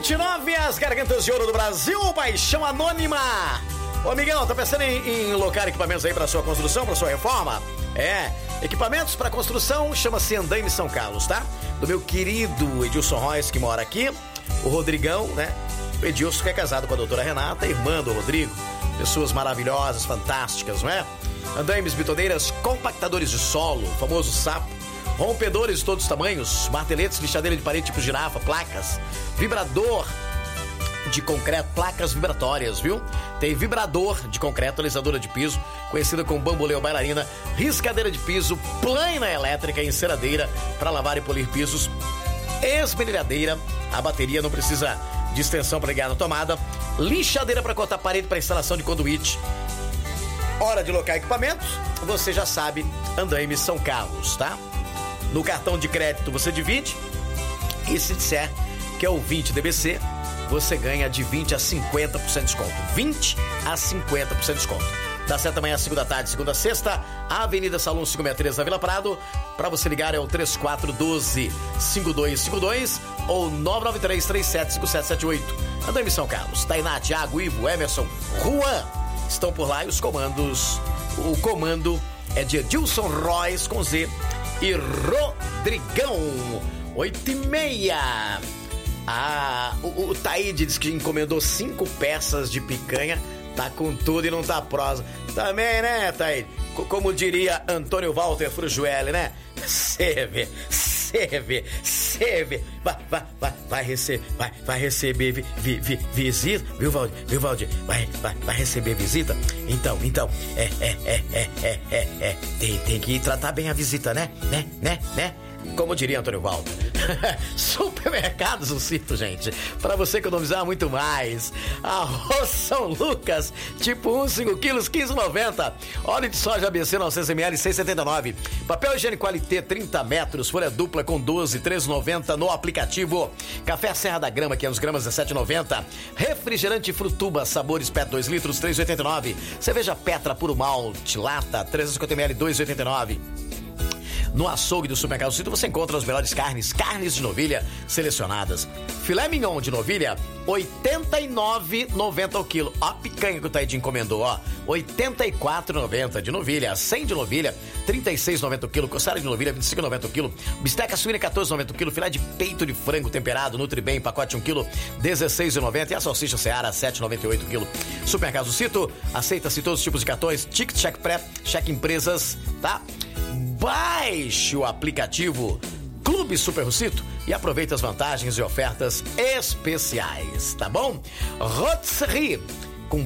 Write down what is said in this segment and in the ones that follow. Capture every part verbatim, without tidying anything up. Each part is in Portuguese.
vinte e nove, as gargantas de ouro do Brasil, Paixão Anônima. Ô, amigão, tá pensando em, em locar equipamentos aí pra sua construção, pra sua reforma? É, equipamentos pra construção, chama-se Andaime São Carlos, tá? Do meu querido Edilson Reis, que mora aqui, o Rodrigão, né? O Edilson, que é casado com a doutora Renata, irmã do Rodrigo. Pessoas maravilhosas, fantásticas, não é? Andaimes, bitodeiras, compactadores de solo, famoso sapo, rompedores de todos os tamanhos, marteletes, lixadeira de parede tipo girafa, placas, vibrador de concreto, placas vibratórias, viu? Tem vibrador de concreto, alisadora de piso, conhecida como bambolê bailarina, riscadeira de piso, plana elétrica, enceradeira para lavar e polir pisos, esmerilhadeira, a bateria não precisa de extensão para ligar na tomada, lixadeira para cortar parede para instalação de conduíte. Hora de locar equipamentos, você já sabe, Andaime São Carlos, tá? No cartão de crédito você divide, e se disser que é o vinte D B C, você ganha de vinte a cinquenta por cento de desconto. vinte a cinquenta por cento de desconto. Das sete da manhã às cinco da tarde, segunda a sexta, Avenida Salão cinco seis três, na Vila Prado. Para você ligar é o três quatro um dois, cinco dois cinco dois ou nove nove três, três sete cinco sete sete oito. Andaime São Carlos, Tainá, Thiago, Ivo, Emerson, Juan estão por lá e os comandos, o comando é de Edilson Reis com Z e Rodrigão, oito e meia. Ah, o, o Taíde diz que encomendou cinco peças de picanha, tá com tudo e não tá prosa. Também, né, Taíde? C- como diria Antônio Walter Frujueli, né? Cê vê, cê vê, cê vê. Vai, vai, vai, vai receber, vai, vai receber vi, vi, vi, visita, viu, Valdir? Viu, Valdir? Vai, vai, vai receber visita? Então, então, é, é, é, é, é, é, é. Tem, tem que tratar bem a visita, né? Né, né, né? Como diria Antônio Walter. Supermercados o Cito, gente, para você economizar muito mais. Arroz São Lucas, tipo um, cinco quilos, quinze reais e noventa centavos. Óleo de soja A B C novecentos mililitros, seis reais e setenta e nove centavos. Papel higiênico Qualité trinta metros, folha dupla com doze, treze reais e noventa centavos no aplicativo. Café Serra da Grama, quinhentas gramas, dezessete reais e noventa centavos. Refrigerante Frutuba, sabores P E T dois litros, três reais e oitenta e nove centavos. Cerveja Petra Puro Malte, lata, trezentos e cinquenta mililitros, dois reais e oitenta e nove centavos. No açougue do Supermercado Cito você encontra as melhores carnes, carnes de novilha selecionadas. Filé mignon de novilha, oitenta e nove reais e noventa centavos o quilo. Ó a picanha que o Taíde encomendou, ó. oitenta e quatro reais e noventa centavos de novilha, cem de novilha, trinta e seis reais e noventa centavos o quilo. Coçada de novilha, vinte e cinco reais e noventa centavos o quilo. Bisteca suína, quatorze reais e noventa centavos o quilo. Filé de peito de frango temperado, Nutribem, pacote um quilo, dezesseis reais e noventa centavos. E a salsicha Seara, sete reais e noventa e oito centavos o quilo. Supermercado Cito, aceita-se todos os tipos de cartões, Ticket, Cheque Pré, Cheque Empresas, tá? Baixe o aplicativo Clube Super Russito e aproveite as vantagens e ofertas especiais, tá bom? Rotisserie com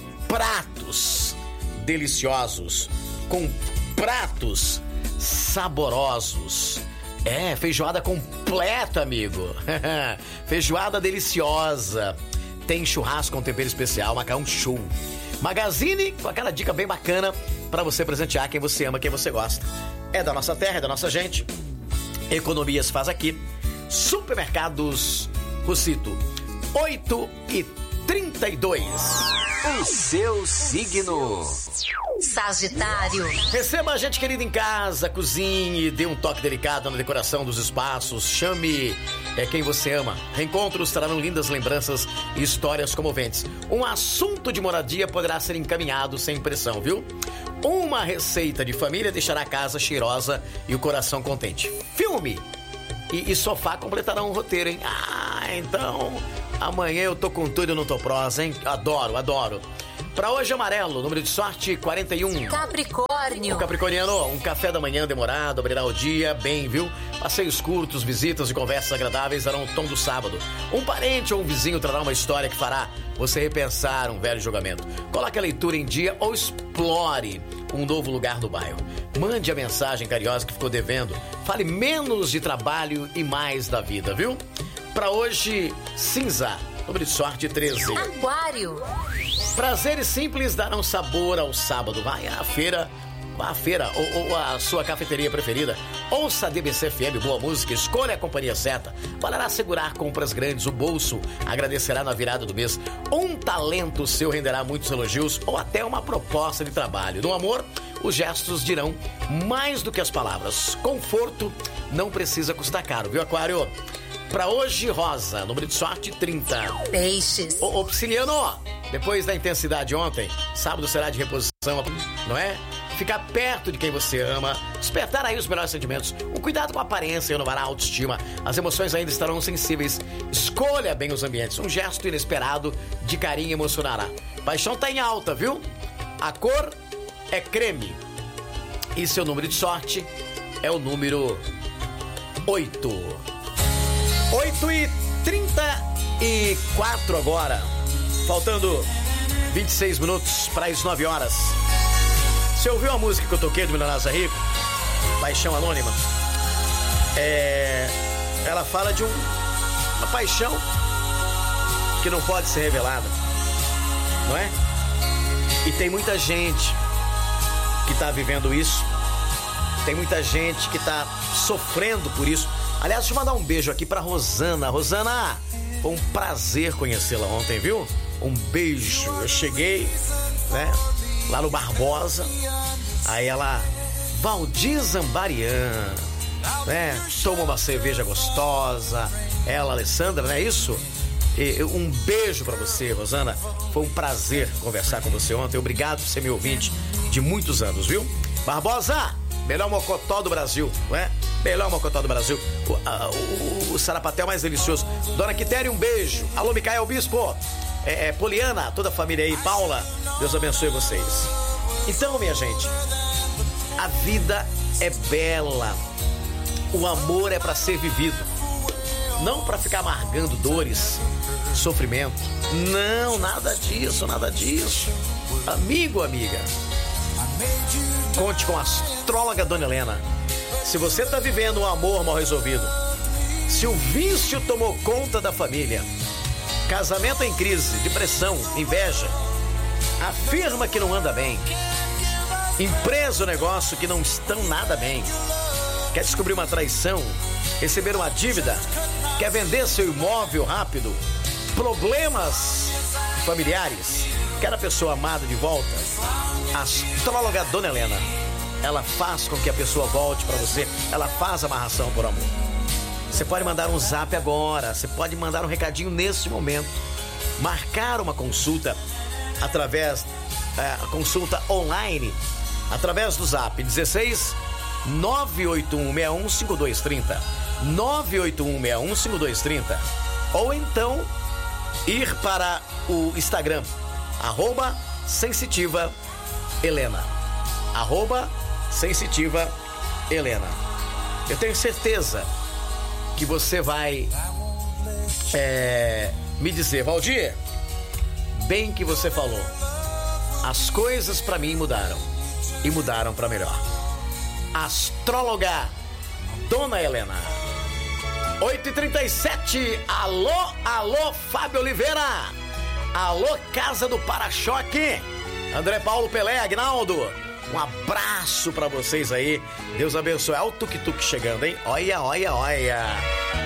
pratos deliciosos, com pratos saborosos. É, feijoada completa, amigo. Feijoada deliciosa. Tem churrasco com tempero especial, macarrão show. Magazine com aquela dica bem bacana para você presentear quem você ama, quem você gosta. É da nossa terra, é da nossa gente. Economia se faz aqui. Supermercados Russito, oito e trinta e dois. O seu signo. Sagitário. Receba a gente querida em casa, cozinhe, dê um toque delicado na decoração dos espaços, chame é quem você ama. Reencontros trarão lindas lembranças e histórias comoventes. Um assunto de moradia poderá ser encaminhado sem pressão, viu? Uma receita de família deixará a casa cheirosa e o coração contente. Filme e, e sofá completarão um roteiro, hein? Ah, então amanhã eu tô com tudo e não tô prosa, hein? Adoro, adoro. Pra hoje, amarelo, número de sorte quarenta e um. Capricórnio. O capricorniano, um café da manhã demorado, abrirá o dia bem, viu? Passeios curtos, visitas e conversas agradáveis darão o tom do sábado. Um parente ou um vizinho trará uma história que fará você repensar um velho julgamento. Coloque a leitura em dia ou explore um novo lugar no bairro. Mande a mensagem carinhosa que ficou devendo. Fale menos de trabalho e mais da vida, viu? Pra hoje, cinza, número de sorte treze. Aquário. Prazeres simples darão sabor ao sábado. Vai à feira, vá à feira ou, ou à sua cafeteria preferida. Ouça a D B C F M, boa música, escolha a companhia certa. Valerá assegurar compras grandes, o bolso agradecerá na virada do mês. Um talento seu renderá muitos elogios ou até uma proposta de trabalho. No amor, os gestos dirão mais do que as palavras. Conforto não precisa custar caro, viu, Aquário? Pra hoje, rosa. Número de sorte, trinta. Peixes. Ô, ô, Prisciliano, depois da intensidade ontem, sábado será de reposição, não é? Ficar perto de quem você ama, despertar aí os melhores sentimentos. O cuidado com a aparência renovará a autoestima. As emoções ainda estarão sensíveis. Escolha bem os ambientes. Um gesto inesperado de carinho emocionará. Paixão tá em alta, viu? A cor é creme. E seu número de sorte é o número oito. oito e trinta e quatro agora. Faltando vinte e seis minutos para as nove horas. Você ouviu a música que eu toquei do Milionário Rico? Paixão Anônima. É... Ela fala de um... uma paixão que não pode ser revelada, não é? E tem muita gente que tá vivendo isso. Tem muita gente que tá sofrendo por isso. Aliás, deixa eu mandar um beijo aqui pra Rosana. Rosana, foi um prazer conhecê-la ontem, viu? Um beijo. Eu cheguei, né, lá no Barbosa. Aí ela, Valdir Zambarian, né? Toma uma cerveja gostosa. Ela, Alessandra, não é isso? E, um beijo pra você, Rosana. Foi um prazer conversar com você ontem. Obrigado por ser meu ouvinte de muitos anos, viu? Barbosa, melhor mocotó do Brasil, não é? Melhor mocotó do Brasil. O, a, o, o sarapatel mais delicioso. Dona Quitéria, um beijo. Alô, Micael Bispo. É, é, Poliana, toda a família aí. Paula, Deus abençoe vocês. Então, minha gente, a vida é bela. O amor é pra ser vivido. Não pra ficar amargando dores, sofrimento. Não, nada disso, nada disso. Amigo, amiga, conte com a astróloga Dona Helena. Se você tá vivendo um amor mal resolvido, se o vício tomou conta da família, casamento em crise, depressão, inveja, afirma que não anda bem, empresa ou negócio que não estão nada bem, quer descobrir uma traição, receber uma dívida, quer vender seu imóvel rápido, problemas familiares, quer a pessoa amada de volta, a astróloga Dona Helena, ela faz com que a pessoa volte pra você, ela faz amarração por amor. Você pode mandar um zap agora, você pode mandar um recadinho nesse momento, marcar uma consulta através, é, consulta online, através do zap dezesseis nove oito um seis um cinco dois três zero, nove oito um seis um cinco dois três zero, ou então ir para o Instagram, arroba sensitiva Helena, arroba sensitiva Helena. Eu tenho certeza que você vai é, me dizer, Valdir, bem que você falou, as coisas pra mim mudaram e mudaram pra melhor. Astróloga Dona Helena. oito e trinta e sete. Alô, alô, Fábio Oliveira. Alô, Casa do Para-Choque. André Paulo Pelé, Agnaldo. Um abraço pra vocês aí. Deus abençoe. Olha o tuk-tuk chegando, hein? Olha, olha, olha.